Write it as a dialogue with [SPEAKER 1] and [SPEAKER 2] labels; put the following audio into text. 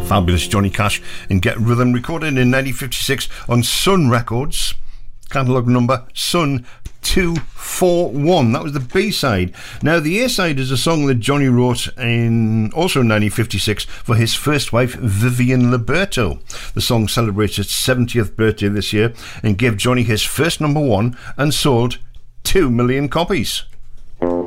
[SPEAKER 1] Fabulous Johnny Cash and Get Rhythm, recorded in 1956 on Sun Records, catalogue number Sun 241. That was the B-side. Now the A-side is a song that Johnny wrote in also 1956 for his first wife Vivian Liberto. The song celebrates its 70th birthday this year and gave Johnny his first number one and sold 2 million copies.